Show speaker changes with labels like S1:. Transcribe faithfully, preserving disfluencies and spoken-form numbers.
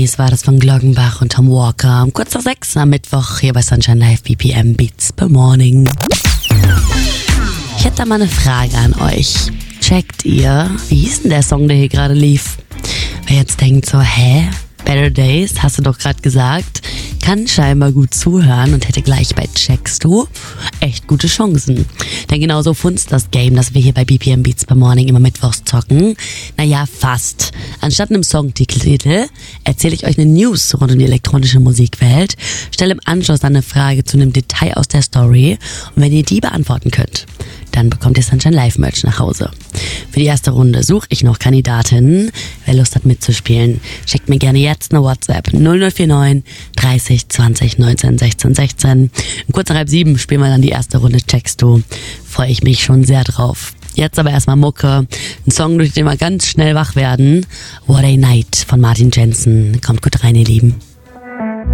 S1: Days war das von Glockenbach und Tom Walker. Um kurz nach sechs am Mittwoch hier bei Sunshine Live B P M Beats per Morning. Ich hätte da mal eine Frage an euch. Checkt ihr, wie hieß denn der Song, der hier gerade lief? Wer jetzt denkt so, hä? Better Days, hast du doch gerade gesagt, kann scheinbar gut zuhören und hätte gleich bei Checkst du echt gute Chancen. Denn genauso funzt das Game, das wir hier bei B P M Beats per Morning immer mittwochs zocken. Naja, fast. Anstatt einem Songtitel erzähle ich euch eine News rund um die elektronische Musikwelt, stelle im Anschluss dann eine Frage zu einem Detail aus der Story und wenn ihr die beantworten könnt, dann bekommt ihr Sunshine Live Merch nach Hause. Für die erste Runde suche ich noch Kandidatinnen. Wer Lust hat mitzuspielen, schickt mir gerne jetzt eine WhatsApp null null vier neun dreißig zwanzig neunzehn sechzehn sechzehn. Um kurz nach halb sieben spielen wir dann die erste Runde Checkst du. Freue ich mich schon sehr drauf. Jetzt aber erstmal Mucke. Ein Song, durch den wir ganz schnell wach werden. What a Night von Martin Jensen. Kommt gut rein, ihr Lieben.